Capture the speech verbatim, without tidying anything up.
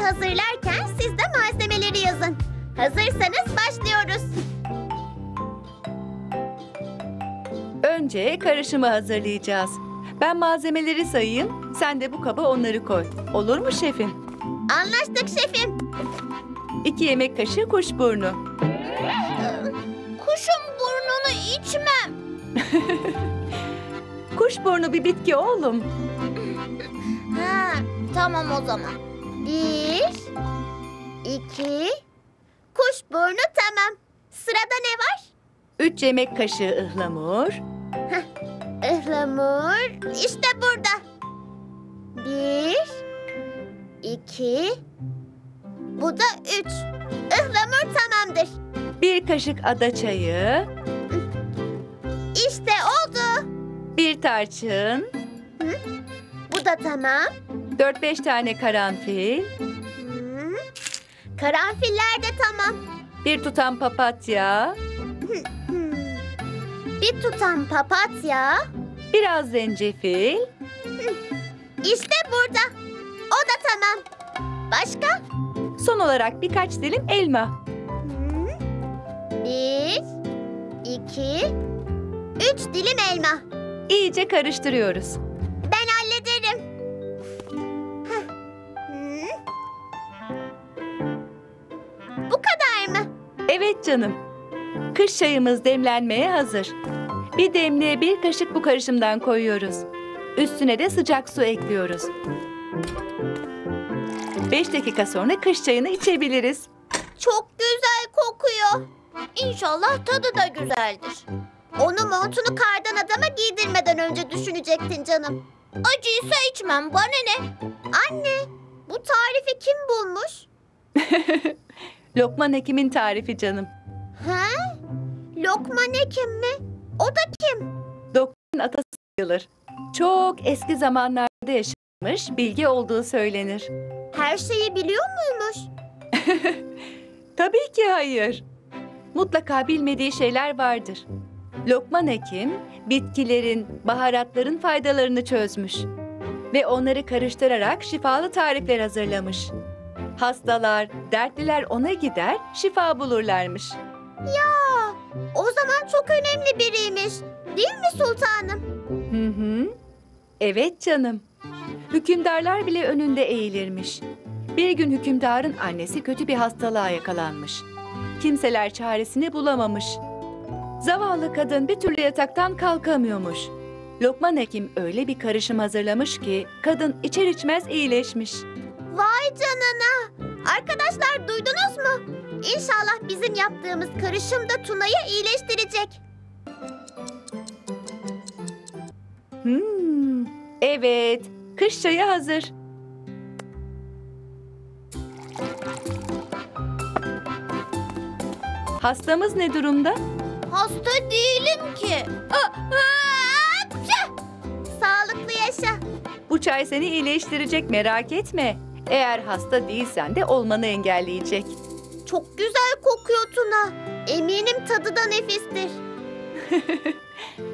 hazırlarken siz de malzemeleri yazın. Hazırsanız başlıyoruz. Önce karışımı hazırlayacağız. Ben malzemeleri sayayım, sen de bu kaba onları koy. Olur mu şefim? Anlaştık şefim. İki yemek kaşığı kuşburnu. Kuşun burnunu içmem. Kuşburnu bir bitki oğlum. Ha, tamam o zaman. Bir, iki, kuşburnu tamam. Sırada ne var? Üç yemek kaşığı ıhlamur. Ihlamur işte burada. Bir, iki, bu da üç. Ihlamur tamamdır. Bir kaşık ada çayı. İşte oldu. Bir tarçın. Bu da tamam. Dört beş tane karanfil. Hı. Karanfiller de tamam. Bir tutam papatya. Hmm. Bir tutam papatya. Biraz zencefil. İşte burada. O da tamam. Başka? Son olarak birkaç dilim elma. Hmm. Bir, iki, üç dilim elma. İyice karıştırıyoruz. Ben hallederim. Heh. Hmm. Bu kadar mı? Evet canım. Kış çayımız demlenmeye hazır. Bir demliğe bir kaşık bu karışımdan koyuyoruz. Üstüne de sıcak su ekliyoruz. Beş dakika sonra kış çayını içebiliriz. Çok güzel kokuyor. İnşallah tadı da güzeldir. Onu montunu kardan adama giydirmeden önce düşünecektin canım. Acıysa içmem, bana ne? Anne, bu tarifi kim bulmuş? Lokman Hekim'in tarifi canım. He? Lokman Hekim mi? O da kim? Doktorun atası sayılır. Çok eski zamanlarda yaşamış, bilgi olduğu söylenir. Her şeyi biliyor muymuş? Tabii ki hayır. Mutlaka bilmediği şeyler vardır. Lokman Hekim, bitkilerin, baharatların faydalarını çözmüş. Ve onları karıştırarak şifalı tarifler hazırlamış. Hastalar, dertliler ona gider, şifa bulurlarmış. Ya, o zaman çok önemli biriymiş. Değil mi sultanım? Hı hı. Evet canım. Hükümdarlar bile önünde eğilirmiş. Bir gün hükümdarın annesi kötü bir hastalığa yakalanmış. Kimseler çaresini bulamamış. Zavallı kadın bir türlü yataktan kalkamıyormuş. Lokman Hekim öyle bir karışım hazırlamış ki kadın içer içmez iyileşmiş. Vay canına! Arkadaşlar duydunuz mu? İnşallah bizim yaptığımız karışım da Tuna'yı iyileştirecek. Hmm, evet, kış çayı hazır. Hastamız ne durumda? Hasta değilim ki. Aa, aa, tüh! Sağlıklı yaşa. Bu çay seni iyileştirecek, merak etme. Eğer hasta değilsen de olmanı engelleyecek. Çok güzel kokuyor Tuna. Eminim tadı da nefistir.